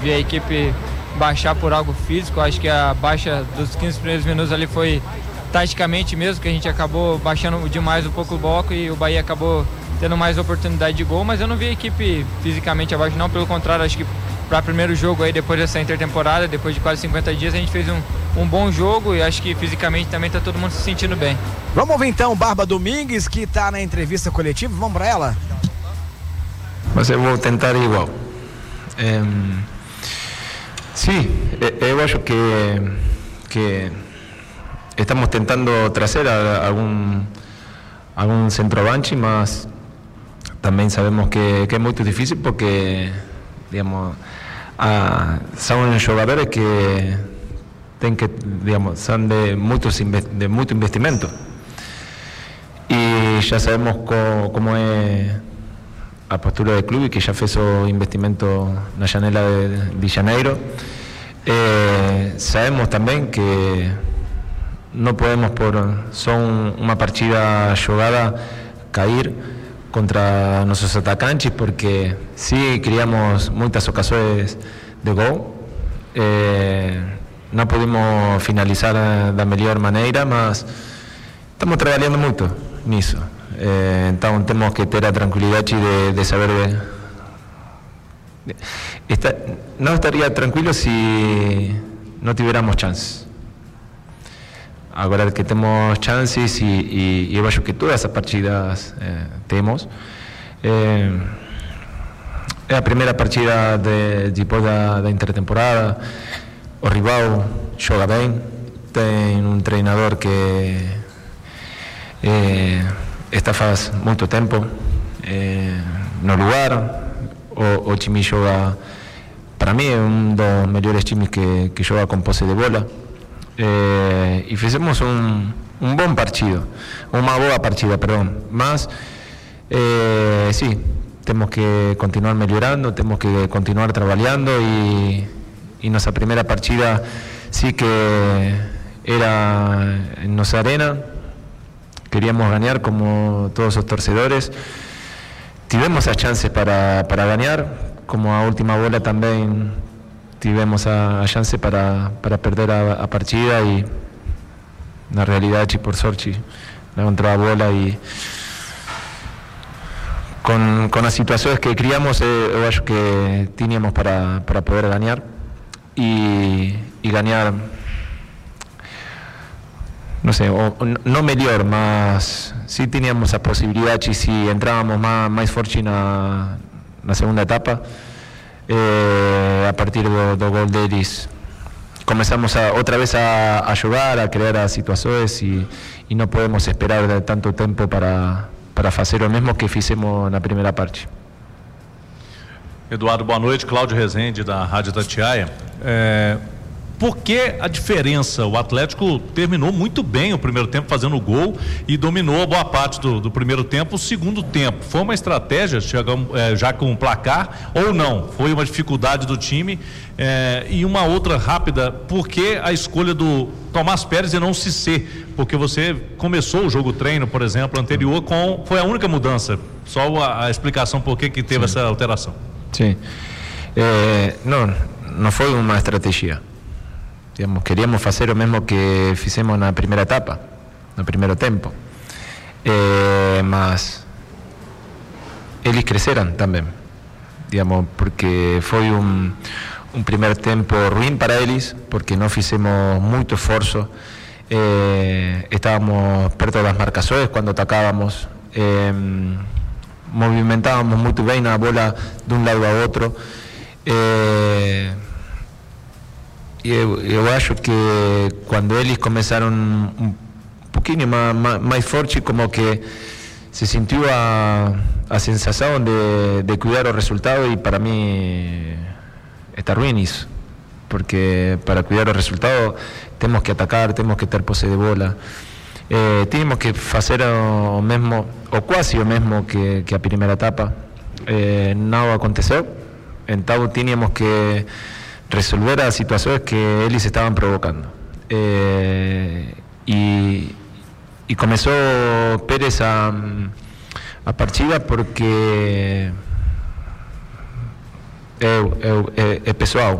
Vi a equipe baixar por algo físico, acho que a baixa dos 15 primeiros minutos ali foi taticamente mesmo, que a gente acabou baixando demais um pouco o bloco e o Bahia acabou tendo mais oportunidade de gol, mas eu não vi a equipe fisicamente abaixo não, pelo contrário, acho que para primeiro jogo aí, depois dessa intertemporada, depois de quase 50 dias, a gente fez um bom jogo e acho que fisicamente também está todo mundo se sentindo bem. Vamos ouvir então Barba Domingues, que está na entrevista coletiva, vamos para ela? Mas eu vou tentar igual. Sim, eu acho que estamos tentando trazer algum centroavante, mas também sabemos que é muito difícil porque, digamos, são jogadores que tem que, digamos, são de muito investimento e já sabemos como é a postura do clube, que já fez o investimento na janela de janeiro. Sabemos também que não podemos, por só uma partida jogada, cair contra nossos atacantes, porque sim, criamos muitas ocasiões de gol, não pudimos finalizar da melhor maneira, mas estamos trabalhando muito nisso. Então temos que ter a tranquilidade de saber não estaria tranquilo se não tivéssemos chances. Agora que temos chances e eu acho que todas as partidas temos. É a primeira partida depois da intertemporada. O rival joga bem, tem um treinador que está faz muito tempo no lugar. O time joga, para mim, é um dos melhores times que joga com posse de bola. E fizemos um bom partido, uma boa partida, perdão. Mas, sim, temos que continuar melhorando, temos que continuar trabalhando e nossa primeira partida sim que era em nossa arena. Queríamos ganhar como todos os torcedores. Tivemos a chance para ganhar, como a última bola também tivemos a chance para perder a partida e na realidade, por sorte, não entrou a bola e com as situações que criamos, eu acho que tínhamos para poder ganhar e ganhar, não sei, não melhor, mas sim tínhamos a possibilidade, se entrávamos mais forte na segunda etapa, a partir do gol deles começamos outra vez a jogar, a criar as situações e não podemos esperar tanto tempo para fazer o mesmo que fizemos na primeira parte. Eduardo, boa noite. Cláudio Rezende, da Rádio Itatiaia. Por que a diferença? O Atlético terminou muito bem o primeiro tempo fazendo o gol e dominou a boa parte do primeiro tempo. O segundo tempo foi uma estratégia, já com o placar, ou não? Foi uma dificuldade do time? E uma outra rápida, por que a escolha do Tomás Pérez e não Cissé? Porque você começou o jogo treino, por exemplo, anterior, foi a única mudança. Só a explicação por que teve essa alteração. Sim. Não foi uma estratégia. Digamos, queríamos fazer o mesmo que fizemos na primeira etapa, no primeiro tempo, mas eles cresceram também, digamos, porque foi um primeiro tempo ruim para eles, porque não fizemos muito esforço, estávamos perto das marcações quando atacávamos, movimentávamos muito bem a bola de um lado a outro. Eu acho que quando eles começaram um pouquinho mais forte, como que se sentiu a sensação de cuidar o resultado, e para mim está ruim isso, porque para cuidar o resultado temos que atacar, temos que ter posse de bola, tínhamos que fazer o mesmo, ou quase o mesmo que a primeira etapa. Não aconteceu, então tínhamos que resolver as situações que eles estavam provocando. E começou Pérez a partida porque é pessoal.